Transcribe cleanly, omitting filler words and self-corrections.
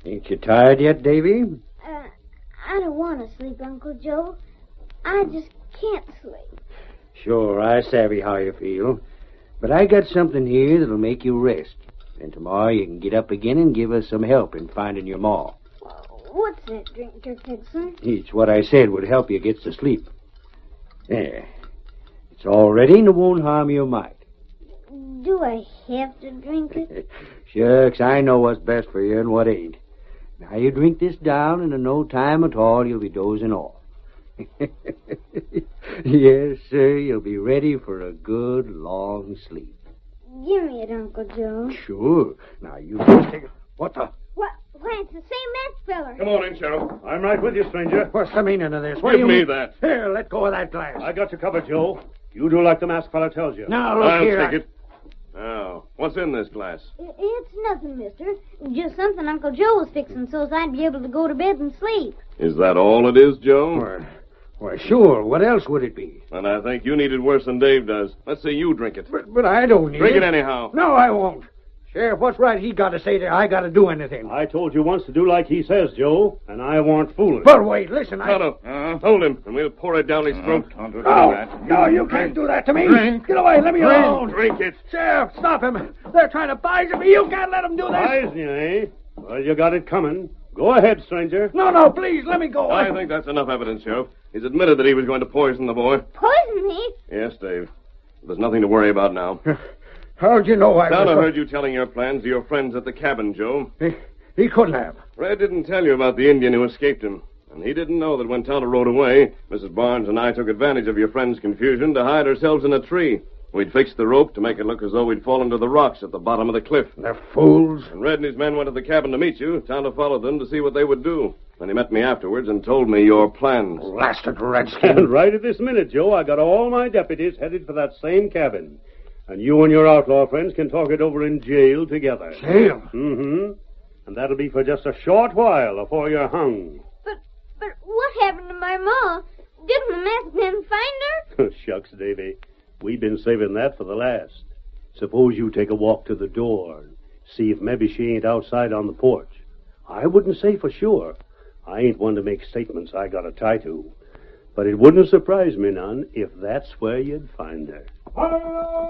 Ain't you tired yet, Davy? I don't want to sleep, Uncle Joe. I just can't sleep. Sure, I savvy how you feel. But I got something here that'll make you rest. And tomorrow you can get up again and give us some help in finding your ma. What's that drink, Dixon? It's what I said would help you get to sleep. There. It's all ready and it won't harm your mind. Do I have to drink it? Shucks, I know what's best for you and what ain't. Now you drink this down, and in no time at all you'll be dozing off. Yes, sir, you'll be ready for a good long sleep. Give me it, Uncle Joe. Sure. Now you just take it. What the? What? Why, it's the same masked feller. Come on in, Sheriff. I'm right with you, stranger. What's the meaning of this? What Give do you me mean? that. Here, let go of that glass. I got you covered, Joe. You do like the masked fella tells you. Now, look I'll here. take it. Now, what's in this glass? It's nothing, mister. Just something Uncle Joe was fixing so's I'd be able to go to bed and sleep. Is that all it is, Joe? Why, sure. What else would it be? And I think you need it worse than Dave does. Let's see you drink it. But I don't need Drink it anyhow. No, I won't. Sheriff, what's right he got to say that I got to do anything? I told you once to do like he says, Joe, and I warn't fooling. But wait, listen, Tonto, hold him, and we'll pour it down his throat. No, you can't do that to me. Drink. Get away, let me alone. Drink it. Sheriff, stop him. They're trying to poison me. You can't let them do this. Poison you, eh? Well, you got it coming. Go ahead, stranger. No, please, let me go. I think that's enough evidence, Sheriff. He's admitted that he was going to poison the boy. Poison me? Yes, Dave. There's nothing to worry about now. How'd you know I Tonto was... heard you telling your plans to your friends at the cabin, Joe. He couldn't have. Fred didn't tell you about the Indian who escaped him. And he didn't know that when Tonto rode away, Mrs. Barnes and I took advantage of your friend's confusion to hide ourselves in a tree. We'd fixed the rope to make it look as though we'd fallen to the rocks at the bottom of the cliff. They're fools. When Red and his men went to the cabin to meet you, Tonto followed them to see what they would do. Then he met me afterwards and told me your plans. Blasted redskin. And right at this minute, Joe, I got all my deputies headed for that same cabin. And you and your outlaw friends can talk it over in jail together. Jail? Mm-hmm. And that'll be for just a short while before you're hung. But what happened to my ma? Didn't the masked man find her? Shucks, Davy. We've been saving that for the last. Suppose you take a walk to the door and see if maybe she ain't outside on the porch. I wouldn't say for sure. I ain't one to make statements I got a tie to. But it wouldn't surprise me none if that's where you'd find her.